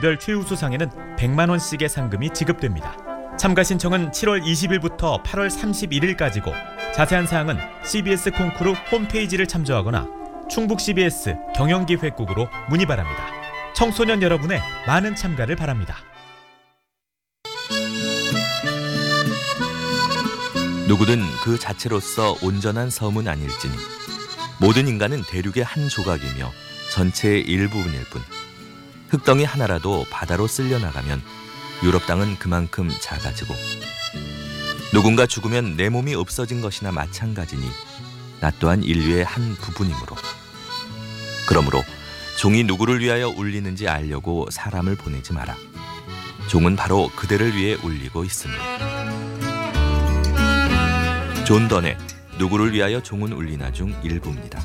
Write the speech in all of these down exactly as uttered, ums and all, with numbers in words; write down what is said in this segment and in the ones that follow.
부문별 최우수상에는 백만 원씩의 상금이 지급됩니다. 참가 신청은 칠월 이십일부터 팔월 삼십일일까지고 자세한 사항은 씨비에스 콩쿠르 홈페이지를 참조하거나 충북 씨비에스 경영기획국으로 문의 바랍니다. 청소년 여러분의 많은 참가를 바랍니다. 누구든 그 자체로서 온전한 섬은 아닐지니 모든 인간은 대륙의 한 조각이며 전체의 일부분일 뿐 흙덩이 하나라도 바다로 쓸려나가면 유럽 땅은 그만큼 작아지고 누군가 죽으면 내 몸이 없어진 것이나 마찬가지니 나 또한 인류의 한 부분이므로 그러므로 종이 누구를 위하여 울리는지 알려고 사람을 보내지 마라. 종은 바로 그대를 위해 울리고 있으므로. 존 던의 누구를 위하여 종은 울리나 중 일부입니다.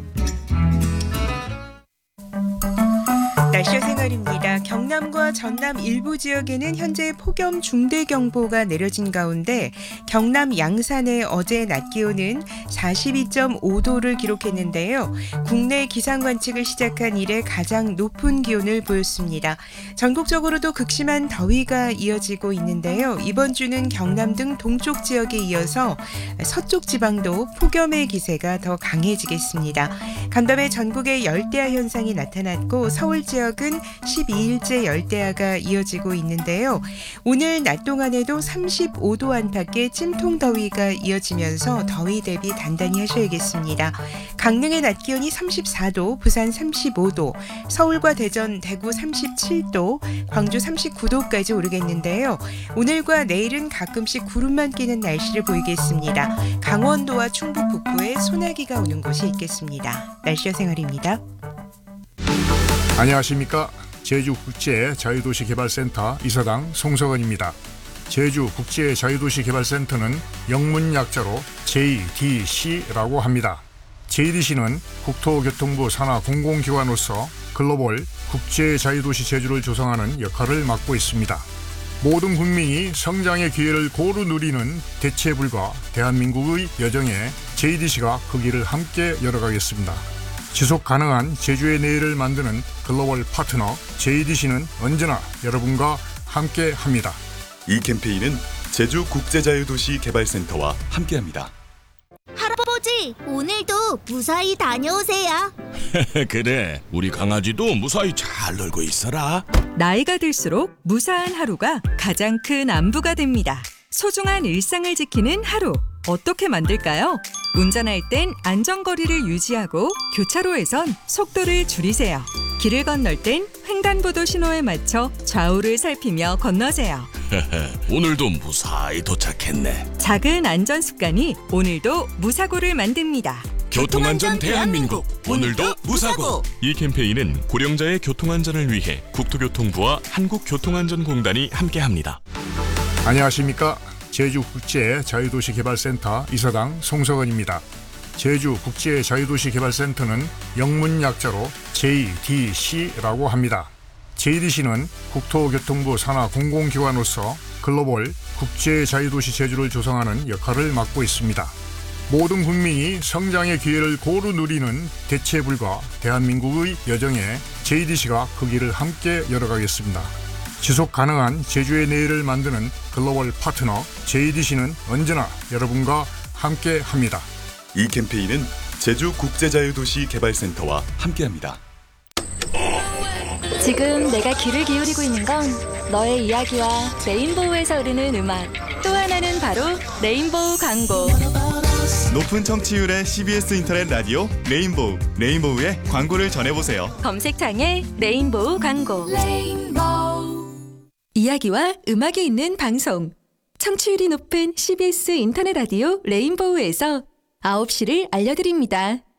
날씨 생활입니다. 경남과 전남 일부 지역에는 현재 폭염 중대경보가 내려진 가운데 경남 양산의 어제 낮 기온은 사십이 점 오 도를 기록했는데요. 국내 기상 관측을 시작한 이래 가장 높은 기온을 보였습니다. 전국적으로도 극심한 더위가 이어지고 있는데요. 이번 주는 경남 등 동쪽 지역에 이어서 서쪽 지방도 폭염의 기세가 더 강해지겠습니다. 간밤에 전국에 열대야 현상이 나타났고 서울 지역은 십이일째 열대야가 이어지고 있는데요. 오늘 낮 동안에도 삼십오 도 안팎의 찜통 더위가 이어지면서 더위 대비 단단히 하셔야겠습니다. 강릉의 낮 기온이 삼십사 도, 부산 삼십오 도, 서울과 대전, 대구 삼십칠 도, 광주 삼십구 도까지 오르겠는데요. 오늘과 내일은 가끔씩 구름만 끼는 날씨를 보이겠습니다. 강원도와 충북 북부에 소나기가 오는 곳이 있겠습니다. 날씨와 생활입니다. 안녕하십니까. 제주국제자유도시개발센터 이사장 송석원입니다. 제주국제자유도시개발센터는 영문 약자로 제이디씨라고 합니다. 제이디씨는 국토교통부 산하 공공기관으로서 글로벌 국제자유도시 제주를 조성하는 역할을 맡고 있습니다. 모든 국민이 성장의 기회를 고루 누리는 대체불가 대한민국의 여정에 제이디씨가 그 길을 함께 열어가겠습니다. 지속 가능한 제주의 내일을 만드는 글로벌 파트너 제이디씨는 언제나 여러분과 함께 합니다. 이 캠페인은 제주국제자유도시개발센터와 함께합니다. 할아버지, 오늘도 무사히 다녀오세요. 그래, 우리 강아지도 무사히 잘 놀고 있어라. 나이가 들수록 무사한 하루가 가장 큰 안부가 됩니다. 소중한 일상을 지키는 하루, 어떻게 만들까요? 운전할 땐 안전거리를 유지하고 교차로에선 속도를 줄이세요. 길을 건널 땐 횡단보도 신호에 맞춰 좌우를 살피며 건너세요. 오늘도 무사히 도착했네. 작은 안전 습관이 오늘도 무사고를 만듭니다. 교통안전 대한민국, 오늘도 무사고. 이 캠페인은 고령자의 교통안전을 위해 국토교통부와 한국교통안전공단이 함께합니다. 안녕하십니까. 제주국제자유도시개발센터 이사장 송석원입니다. 제주국제자유도시개발센터는 영문 약자로 제이디씨라고 합니다. 제이디씨는 국토교통부 산하 공공기관으로서 글로벌 국제자유도시 제주를 조성하는 역할을 맡고 있습니다. 모든 국민이 성장의 기회를 고루 누리는 대체불가 대한민국의 여정에 제이디씨가 그 길을 함께 열어가겠습니다. 지속 가능한 제주의 내일을 만드는 글로벌 파트너 제이디씨는 언제나 여러분과 함께 합니다. 이 캠페인은 제주국제자유도시개발센터와 함께합니다. 지금 내가 귀를 기울이고 있는 건 너의 이야기와 레인보우에서 흐르는 음악, 또 하나는 바로 레인보우 광고. 높은 청취율의 씨비에스 인터넷 라디오 레인보우, 레인보우의 광고를 전해보세요. 검색창에 레인보우 광고. 레인보우. 이야기와 음악이 있는 방송, 청취율이 높은 씨비에스 인터넷 라디오 레인보우에서 아홉 시를 알려드립니다.